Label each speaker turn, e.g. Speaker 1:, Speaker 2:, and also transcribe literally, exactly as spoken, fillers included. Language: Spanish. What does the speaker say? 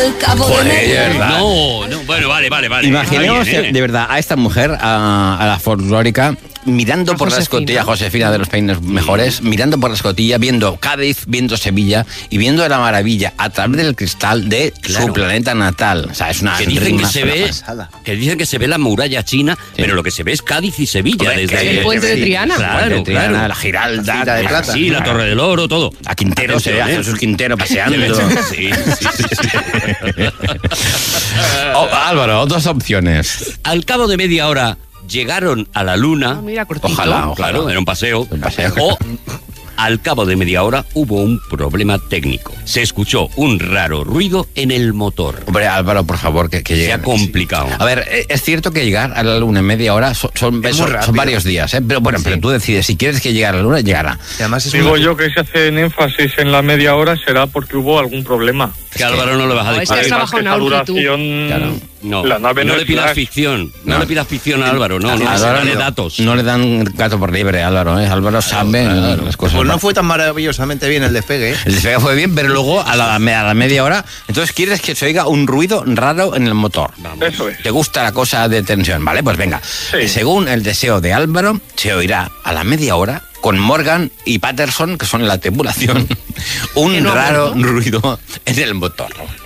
Speaker 1: Al cabo de
Speaker 2: Joder,
Speaker 1: media
Speaker 2: de
Speaker 1: hora.
Speaker 2: verdad.
Speaker 3: No, no, bueno, vale, vale, vale.
Speaker 2: Imaginemos
Speaker 3: Está bien, ¿eh?
Speaker 2: de verdad a esta mujer, a, a la folclórica, mirando
Speaker 4: A
Speaker 2: por la
Speaker 4: Josefina.
Speaker 2: escotilla, Josefina de los peines mejores, mirando por la escotilla, viendo Cádiz, viendo Sevilla y viendo la maravilla a través del cristal de
Speaker 3: Claro.
Speaker 2: su planeta natal. O sea, es una
Speaker 3: Que dicen que
Speaker 2: una
Speaker 3: se
Speaker 2: sola
Speaker 3: ve,
Speaker 2: pasada.
Speaker 3: que dicen que se ve la muralla china, pero lo que se ve es Cádiz y Sevilla.
Speaker 2: Hombre,
Speaker 3: desde
Speaker 2: que-
Speaker 4: El puente de
Speaker 2: sí,
Speaker 4: Triana.
Speaker 3: Claro,
Speaker 2: Puente de Triana,
Speaker 3: claro.
Speaker 2: la Giralda,
Speaker 5: La Gira de Plata.
Speaker 3: Sí, la Torre del Oro, todo.
Speaker 2: A Quintero se ve a
Speaker 3: Atención, ¿eh?
Speaker 2: Jesús Quintero paseando.
Speaker 3: Sí, sí, sí, sí.
Speaker 2: Oh, Álvaro, dos opciones.
Speaker 3: Al cabo de media hora llegaron a la luna.
Speaker 4: Ah, mira, cortito.
Speaker 2: Ojalá, ojalá.
Speaker 3: Claro, era un paseo.
Speaker 2: Un paseo.
Speaker 3: O al cabo de media hora hubo un problema técnico. Se escuchó un raro ruido en el motor.
Speaker 2: Hombre, Álvaro, por favor, que, que
Speaker 3: Se
Speaker 2: llegue.
Speaker 3: ha complicado.
Speaker 2: A ver, eh, es cierto que llegar a la luna en media hora son, son,
Speaker 5: Es muy
Speaker 2: son- son
Speaker 5: rápido.
Speaker 2: varios días, ¿eh? Pero bueno,
Speaker 5: Sí.
Speaker 2: pero tú decides, si quieres que llegue a la luna, llegará.
Speaker 5: Y además es
Speaker 6: Digo
Speaker 5: una-
Speaker 6: yo que si hacen énfasis en la media hora será porque hubo algún problema.
Speaker 3: Que Álvaro no le vas a
Speaker 4: No,
Speaker 3: decir.
Speaker 4: es que has
Speaker 6: Además,
Speaker 4: trabajado en
Speaker 6: esa
Speaker 4: Aurki, tú.
Speaker 6: duración,
Speaker 2: Claro.
Speaker 3: No,
Speaker 6: la nave
Speaker 3: no
Speaker 6: no
Speaker 3: le
Speaker 6: es
Speaker 3: pidas
Speaker 6: flash.
Speaker 3: ficción. No,
Speaker 2: No.
Speaker 3: le pidas ficción a Álvaro, no, no,
Speaker 2: A
Speaker 3: no,
Speaker 2: Álvaro
Speaker 3: dale
Speaker 2: no-
Speaker 3: datos.
Speaker 2: No le dan gato por libre, Álvaro, ¿eh? Álvaro sabe eh, las cosas.
Speaker 5: Pues no fue tan maravillosamente bien el despegue, ¿eh?
Speaker 2: El despegue fue bien, pero luego a la, a la media hora, entonces quieres que se oiga un ruido raro en el motor.
Speaker 6: Eso es.
Speaker 2: ¿Te gusta la cosa de tensión? Vale, pues venga.
Speaker 6: Sí.
Speaker 2: Según el deseo de Álvaro, se oirá a la media hora con Morgan y Patterson, que son la tripulación, un
Speaker 4: Qué nombre,
Speaker 2: raro
Speaker 4: ¿no?
Speaker 2: ruido en el motor.